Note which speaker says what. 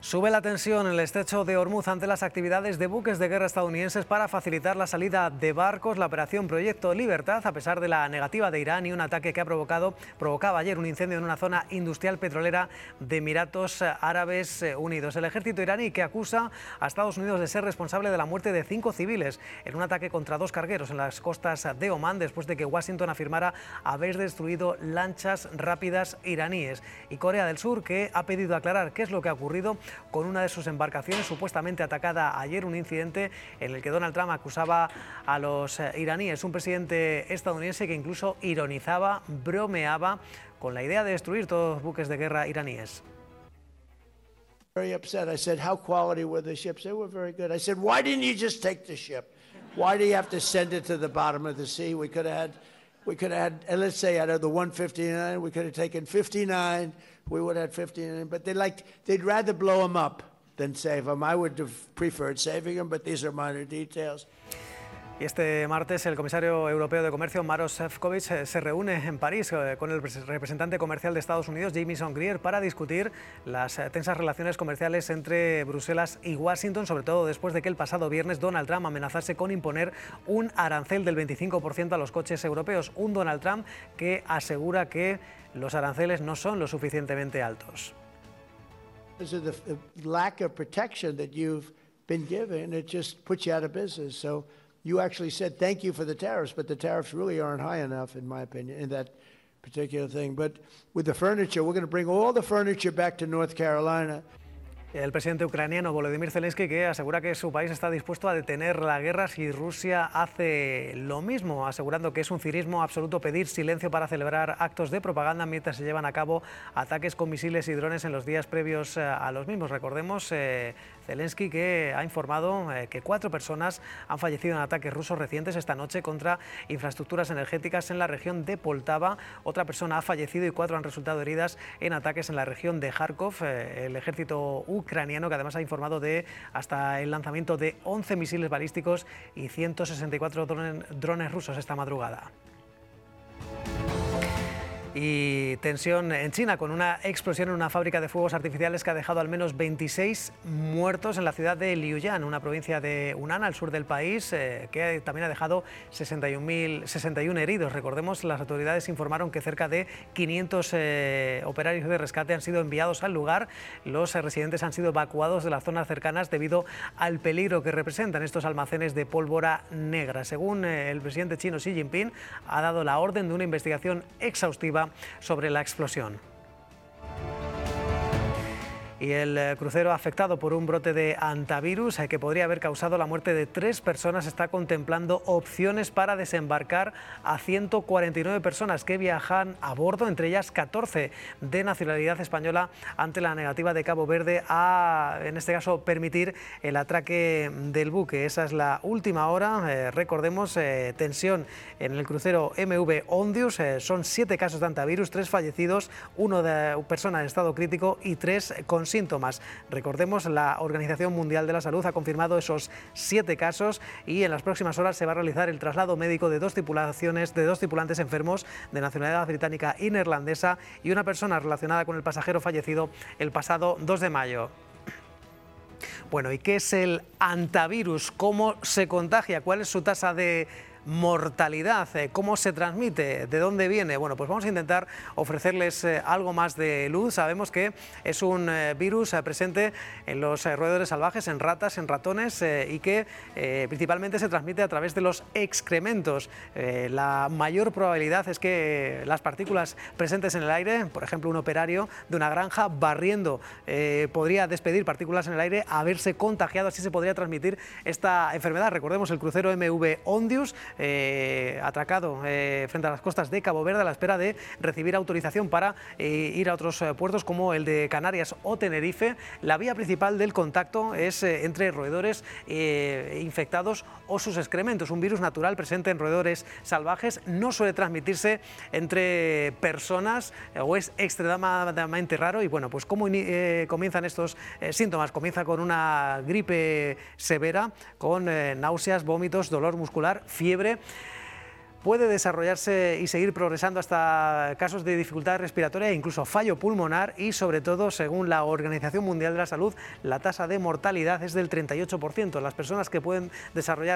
Speaker 1: Sube la tensión en el estrecho de Hormuz ante las actividades de buques de guerra estadounidenses para facilitar la salida de barcos. La operación Proyecto Libertad, a pesar de la negativa de Irán y un ataque que provocaba ayer un incendio en una zona industrial petrolera de Emiratos Árabes Unidos. El ejército iraní que acusa a Estados Unidos de ser responsable de la muerte de 5 civiles en un ataque contra 2 cargueros en las costas de Omán, después de que Washington afirmara haber destruido lanchas rápidas iraníes. Y Corea del Sur, que ha pedido aclarar qué es lo que ha ocurrido con una de sus embarcaciones supuestamente atacada ayer, un incidente en el que Donald Trump acusaba a los iraníes, un presidente estadounidense que incluso ironizaba, bromeaba con la idea de destruir todos los buques de guerra iraníes.
Speaker 2: Very upset. I said, how quality were the ships? They were very good. I said, why didn't you just take the ship? Why do you have to send it to the bottom of the sea? We could have had, and let's say out of the 159, we could have taken 59. We would have had 59, but they'd rather blow them up than save them. I would have preferred saving them, but these are minor details.
Speaker 1: Y este martes el comisario europeo de comercio, Maroš Šefčovič, se reúne en París con el representante comercial de Estados Unidos, Jamieson Greer, para discutir las tensas relaciones comerciales entre Bruselas y Washington, sobre todo después de que el pasado viernes Donald Trump amenazase con imponer un arancel del 25% a los coches europeos. Un Donald Trump que asegura que los aranceles no son lo suficientemente altos.
Speaker 2: Because of the lack of protection that you've been given, it just puts you out of business. So you actually said thank you for the tariffs, but the tariffs really aren't high enough, in my opinion, in that particular thing. But with the furniture, we're going to bring all the furniture back to North Carolina.
Speaker 1: El presidente ucraniano Volodymyr Zelensky, que asegura que su país está dispuesto a detener la guerra si Rusia hace lo mismo, asegurando que es un cinismo absoluto pedir silencio para celebrar actos de propaganda mientras se llevan a cabo ataques con misiles y drones en los días previos a los mismos. Recordemos, Zelensky que ha informado que 4 personas han fallecido en ataques rusos recientes esta noche contra infraestructuras energéticas en la región de Poltava. Otra persona ha fallecido y 4 han resultado heridas en ataques en la región de Kharkov. El ejército ucraniano, que además ha informado de hasta el lanzamiento de 11 misiles balísticos y 164 drones rusos esta madrugada. Y tensión en China, con una explosión en una fábrica de fuegos artificiales que ha dejado al menos 26 muertos en la ciudad de Liuyang, una provincia de Hunan, al sur del país, que también ha dejado 61 heridos. Recordemos, las autoridades informaron que cerca de 500 operarios de rescate han sido enviados al lugar. Los residentes han sido evacuados de las zonas cercanas debido al peligro que representan estos almacenes de pólvora negra. Según el presidente chino Xi Jinping, ha dado la orden de una investigación exhaustiva sobre la explosión. Y el crucero afectado por un brote de hantavirus que podría haber causado la muerte de 3 personas está contemplando opciones para desembarcar a 149 personas que viajan a bordo, entre ellas 14 de nacionalidad española, ante la negativa de Cabo Verde a, en este caso, permitir el atraque del buque. Esa es la última hora. Recordemos, tensión en el crucero MV Ondius. Son 7 casos de hantavirus, 3 fallecidos, 1 de persona en estado crítico y 3 con síntomas. Recordemos, la Organización Mundial de la Salud ha confirmado esos 7 casos y en las próximas horas se va a realizar el traslado médico de 2 tripulantes enfermos de nacionalidad británica y neerlandesa y una persona relacionada con el pasajero fallecido el pasado 2 de mayo. Bueno, ¿y qué es el hantavirus? ¿Cómo se contagia? ¿Cuál es su tasa de mortalidad? ¿Cómo se transmite? ¿De dónde viene? Bueno, pues vamos a intentar ofrecerles algo más de luz. Sabemos que es un virus presente en los roedores salvajes, en ratas, en ratones y que principalmente se transmite a través de los excrementos. La mayor probabilidad es que las partículas presentes en el aire, por ejemplo, un operario de una granja barriendo podría despedir partículas en el aire, haberse contagiado, así se podría transmitir esta enfermedad. Recordemos el crucero MV Ondius, atracado frente a las costas de Cabo Verde a la espera de recibir autorización para ir a otros puertos como el de Canarias o Tenerife. La vía principal del contacto es entre roedores infectados o sus excrementos. Un virus natural presente en roedores salvajes no suele transmitirse entre personas o es extremadamente raro. Y bueno, pues ¿cómo comienzan estos síntomas? Comienza con una gripe severa, con náuseas, vómitos, dolor muscular, fiebre. puede desarrollarse y seguir progresando hasta casos de dificultad respiratoria e incluso fallo pulmonar y, sobre todo, según la Organización Mundial de la Salud, la tasa de mortalidad es del 38%. Las personas que pueden desarrollar